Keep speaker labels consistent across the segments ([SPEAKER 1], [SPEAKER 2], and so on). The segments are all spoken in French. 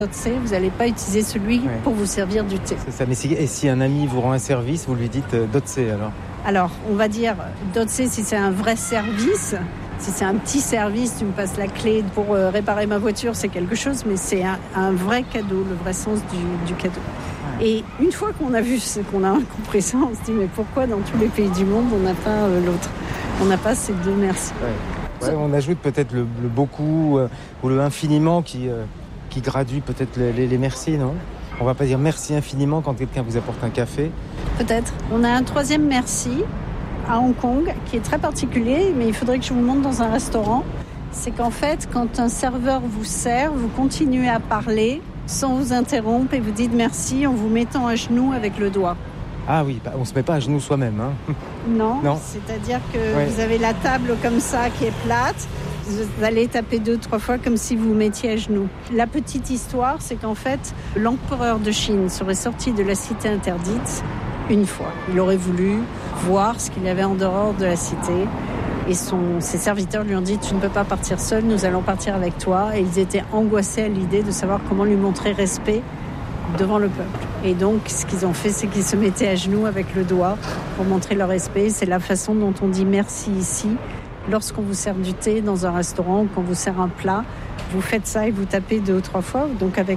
[SPEAKER 1] Dotse, vous n'allez pas utiliser celui pour vous servir du thé.
[SPEAKER 2] C'est ça, mais si un ami vous rend un service, vous lui dites Dotse alors?
[SPEAKER 1] Alors, on va dire Dotse si c'est un vrai service. Si c'est un petit service, tu me passes la clé pour réparer ma voiture, c'est quelque chose, mais c'est un vrai cadeau, le vrai sens du cadeau. Ouais. Et une fois qu'on a vu, qu'on a compris ça, on se dit mais pourquoi dans tous les pays du monde on n'a pas l'autre? On n'a pas ces deux merci.
[SPEAKER 2] Ouais, on ajoute peut-être le beaucoup ou le infiniment qui gradue peut-être les merci, non? On va pas dire merci infiniment quand quelqu'un vous apporte un café.
[SPEAKER 1] Peut-être. On a un troisième merci à Hong Kong qui est très particulier, mais il faudrait que je vous montre dans un restaurant. C'est qu'en fait, quand un serveur vous sert, vous continuez à parler sans vous interrompre et vous dites merci en vous mettant à genoux avec le doigt.
[SPEAKER 2] Ah oui, on se met pas à genoux soi-même. Hein.
[SPEAKER 1] Non, c'est-à-dire que vous avez la table comme ça qui est plate. Vous allez taper 2-3 fois comme si vous vous mettiez à genoux. La petite histoire, c'est qu'en fait, l'empereur de Chine serait sorti de la cité interdite une fois. Il aurait voulu voir ce qu'il y avait en dehors de la cité. Et ses serviteurs lui ont dit « Tu ne peux pas partir seul, nous allons partir avec toi ». Et ils étaient angoissés à l'idée de savoir comment lui montrer respect devant le peuple. Et donc, ce qu'ils ont fait, c'est qu'ils se mettaient à genoux avec le doigt pour montrer leur respect. C'est la façon dont on dit merci ici. Lorsqu'on vous sert du thé dans un restaurant ou qu'on vous sert un plat, vous faites ça et vous tapez 2 ou 3 fois, donc avec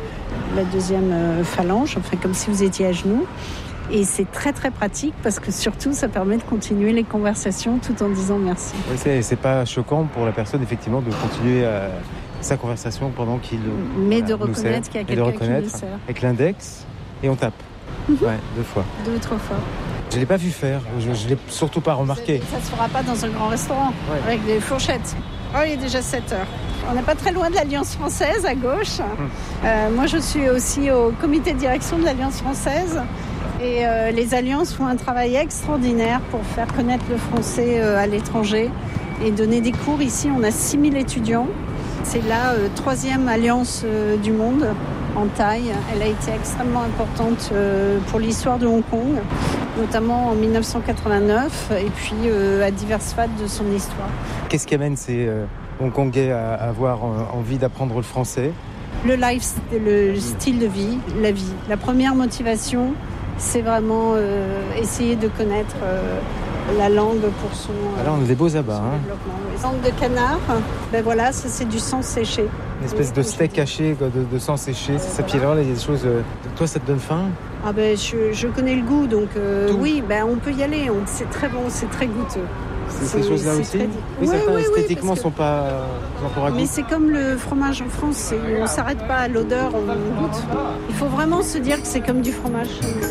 [SPEAKER 1] la deuxième phalange, enfin comme si vous étiez à genoux. Et c'est très très pratique parce que surtout ça permet de continuer les conversations tout en disant merci.
[SPEAKER 2] Oui, c'est pas choquant pour la personne effectivement de continuer sa conversation pendant qu'il
[SPEAKER 1] mais de reconnaître qu'il y a quelqu'un qui nous sert.
[SPEAKER 2] Avec l'index et on tape. 2 fois.
[SPEAKER 1] 2 ou 3 fois.
[SPEAKER 2] Je ne l'ai pas vu faire, je ne l'ai surtout pas remarqué.
[SPEAKER 1] Ça ne se fera pas dans un grand restaurant avec des fourchettes. Oh, il est déjà 7h. On n'est pas très loin de l'Alliance française à gauche. Moi je suis aussi au comité de direction de l'Alliance française. Et les alliances font un travail extraordinaire pour faire connaître le français à l'étranger et donner des cours. Ici, on a 6000 étudiants. C'est la 3e alliance du monde en taille. Elle a été extrêmement importante pour l'histoire de Hong Kong, notamment en 1989 et puis à diverses phases de son histoire.
[SPEAKER 2] Qu'est-ce qui amène ces Hongkongais à avoir envie d'apprendre le français?
[SPEAKER 1] Le style de vie, la vie. La première motivation, c'est vraiment essayer de connaître la langue pour son
[SPEAKER 2] là, on a des beaux abats.
[SPEAKER 1] Développement. Les langues de canard, ça c'est du sang séché.
[SPEAKER 2] Une espèce de steak haché, de sang séché. C'est ça. Puis alors, il y a des choses... Toi, ça te donne faim?
[SPEAKER 1] Je connais le goût, donc oui, on peut y aller. C'est très bon, c'est très goûteux.
[SPEAKER 2] Ces choses-là aussi? Certains esthétiquement sont pas encore à goût.
[SPEAKER 1] Mais c'est comme le fromage en France, on ne s'arrête pas à l'odeur, on goûte. Il faut vraiment se dire que c'est comme du fromage.